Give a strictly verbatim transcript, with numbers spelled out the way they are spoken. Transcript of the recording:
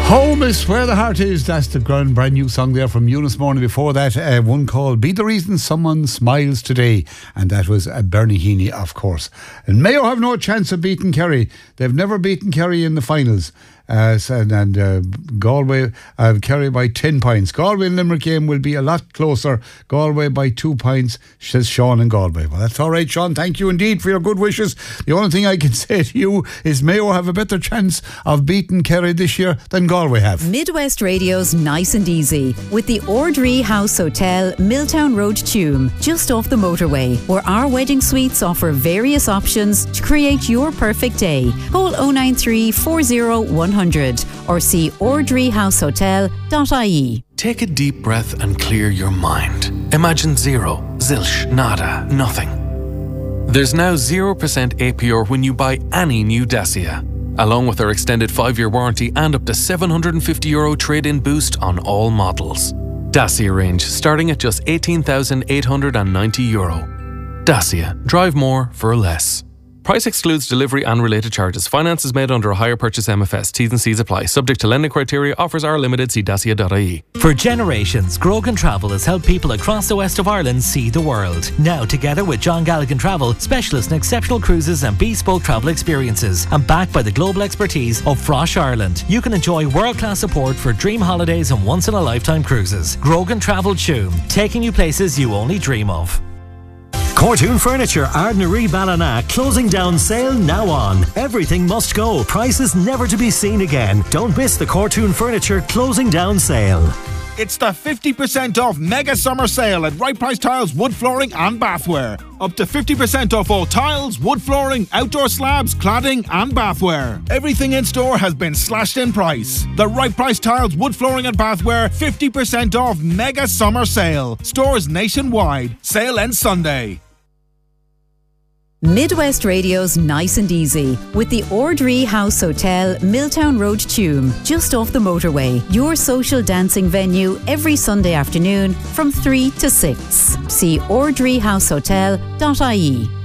Home is where the heart is. That's the grand brand new song there from Eunice Morning. Before that, uh, one called Be the Reason Someone Smiles Today. And that was uh, Bernie Heaney, of course. And Mayo have no chance of beating Kerry. They've never beaten Kerry in the finals. Uh, and and uh, Galway uh, Kerry by ten points. Galway and Limerick game will be a lot closer. Galway by two points, says Sean in Galway. Well, that's all right, Sean. Thank you indeed for your good wishes. The only thing I can say to you is Mayo have a better chance of beating Kerry this year than Galway have. Midwest Radio's Nice and Easy with the Ordree House Hotel, Milltown Road, Tuam, just off the motorway, where our wedding suites offer various options to create your perfect day. Call oh nine three, four oh, one hundred or see ordree house hotel dot I E. Take a deep breath and clear your mind. Imagine zero, zilch, nada, nothing. There's now zero percent A P R when you buy any new Dacia, along with our extended five-year warranty and up to seven hundred fifty euro trade-in boost on all models. Dacia range starting at just eighteen thousand eight hundred ninety euro. Dacia. Drive more for less. Price excludes delivery and related charges. Finance is made under a hire purchase M F S. T's and C's apply. Subject to lending criteria. Offers are limited. See dacia dot I E. For generations, Grogan Travel has helped people across the west of Ireland see the world. Now, together with John Galligan Travel, specialists in exceptional cruises and bespoke travel experiences, and backed by the global expertise of Frosh Ireland, you can enjoy world-class support for dream holidays and once-in-a-lifetime cruises. Grogan Travel Tuam, taking you places you only dream of. Cortoon Furniture, Ardnaree Ballina, closing down sale now on. Everything must go. Prices never to be seen again. Don't miss the Cortoon Furniture closing down sale. It's the fifty percent off mega summer sale at Right Price Tiles, wood flooring and bathware. Up to fifty percent off all tiles, wood flooring, outdoor slabs, cladding and bathware. Everything in store has been slashed in price. The Right Price Tiles, wood flooring and bathware fifty percent off mega summer sale. Stores nationwide. Sale ends Sunday. Midwest Radio's Nice and Easy with the Ordree House Hotel, Milltown Road, Tuam, just off the motorway. Your social dancing venue every Sunday afternoon from three to six. See ordree house hotel dot I E.